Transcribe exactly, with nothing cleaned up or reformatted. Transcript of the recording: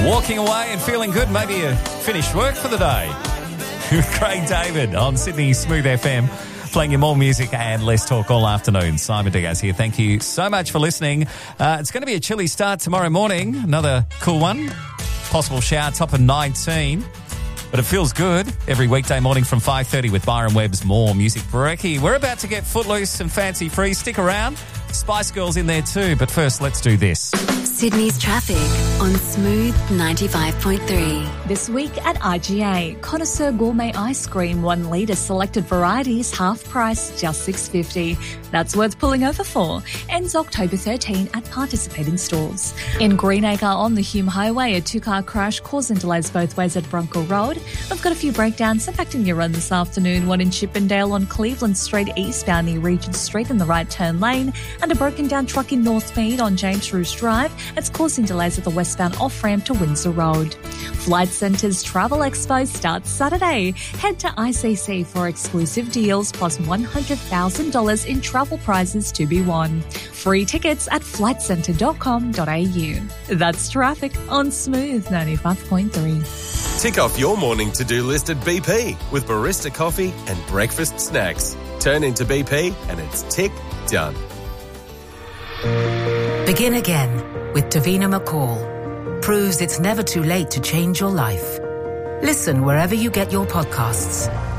Walking away and feeling good. Maybe you finished work for the day. Craig David on Sydney Smooth F M, playing you more music and less talk all afternoon. Simon Diaz here. Thank you so much for listening. Uh, it's going to be a chilly start tomorrow morning. Another cool one. Possible shower, top of nineteen. But it feels good every weekday morning from five thirty with Byron Webb's More Music Brekkie. We're about to get footloose and fancy free. Stick around. Spice Girls in there too. But first, let's do this. Sydney's traffic on Smooth ninety-five point three. This week at I G A, Connoisseur Gourmet Ice Cream, one litre selected varieties, half price, just six dollars fifty. That's worth pulling over for. Ends October thirteenth at participating stores. In Greenacre on the Hume Highway, a two-car crash causing delays both ways at Bronco Road. We've got a few breakdowns impacting your run this afternoon. One in Chippendale on Cleveland Street eastbound near Regent Street in the right turn lane, and a broken down truck in Northmead on James Roos Drive. It's causing delays at the westbound off-ramp to Windsor Road. Flight Centre's Travel Expo starts Saturday. Head to I C C for exclusive deals plus one hundred thousand dollars in travel prizes to be won. Free tickets at flight centre dot com dot a u. That's traffic on Smooth ninety-five point three. Tick off your morning to-do list at B P with barista coffee and breakfast snacks. Turn into B P and it's tick done. Begin again with Davina McCall. Proves it's never too late to change your life. Listen wherever you get your podcasts